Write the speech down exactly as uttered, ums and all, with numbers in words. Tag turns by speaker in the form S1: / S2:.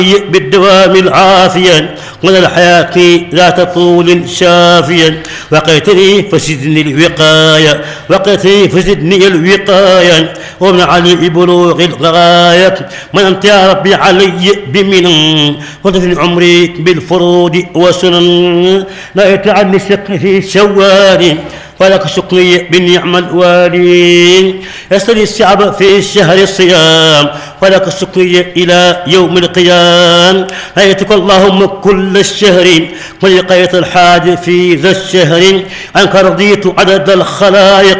S1: بالدوام العافيا من الحياة ذات طول شافيا وقيتني فزدني الوقاية وقيتني فزدني الوقاية ومن علي بلوغ الغاية من أنت يا ربي علي بمنن وتفني عمري بالفروض وسنن لا يتعني الشق في شوال ولك شكري بالنعم الوالي يسري الشعب في الشهر الصيام ولك الشكري إلى يوم القيام أيتك اللهم كل الشهر ولقيت الحاج في ذا الشهر أنك رضيت عدد الخلائق